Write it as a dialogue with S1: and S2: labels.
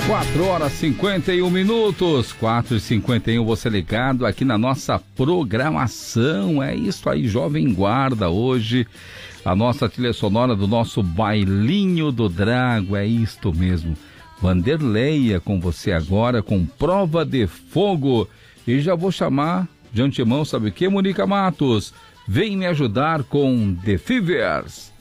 S1: 4h51, 4h51, você ligado aqui na nossa programação. É isso aí, Jovem Guarda, hoje a nossa trilha sonora do nosso Bailinho do Drago, é isto mesmo. Vanderleia com você agora com Prova de Fogo. E já vou chamar de antemão, sabe o que, Mônica Matos? Vem me ajudar com The Fevers.